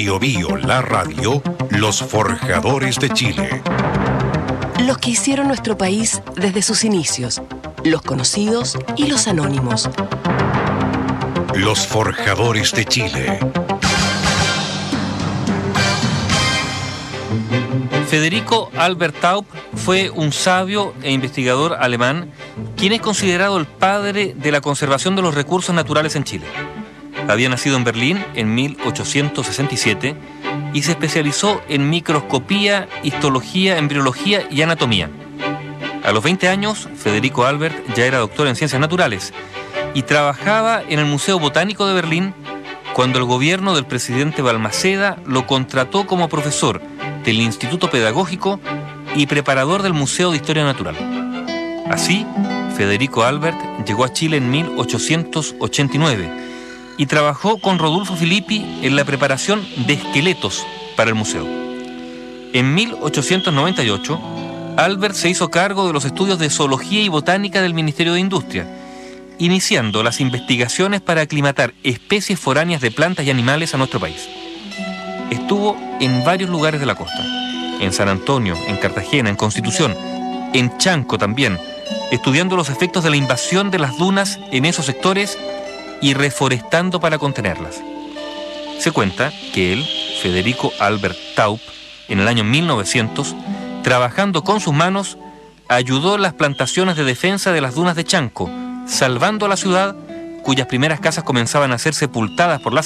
Bio Bio, la radio, los forjadores de Chile. Los que hicieron nuestro país desde sus inicios, los conocidos y los anónimos. Los forjadores de Chile. Federico Albert Taupp fue un sabio e investigador alemán, quien es considerado el padre de la conservación de los recursos naturales en Chile. Había nacido en Berlín en 1867 y se especializó en microscopía, histología, embriología y anatomía. A los 20 años, Federico Albert ya era doctor en ciencias naturales y trabajaba en el Museo Botánico de Berlín cuando el gobierno del presidente Balmaceda lo contrató como profesor del Instituto Pedagógico y preparador del Museo de Historia Natural. Así, Federico Albert llegó a Chile en 1889 y trabajó con Rodolfo Filippi en la preparación de esqueletos para el museo. En 1898, Albert se hizo cargo de los estudios de zoología y botánica del Ministerio de Industria, iniciando las investigaciones para aclimatar especies foráneas de plantas y animales a nuestro país. Estuvo en varios lugares de la costa, en San Antonio, en Cartagena, en Constitución, en Chanco también, estudiando los efectos de la invasión de las dunas en esos sectores y reforestando para contenerlas. Se cuenta que él, Federico Albert Taupp, en el año 1900, trabajando con sus manos, ayudó en las plantaciones de defensa de las dunas de Chanco, salvando a la ciudad, cuyas primeras casas comenzaban a ser sepultadas por las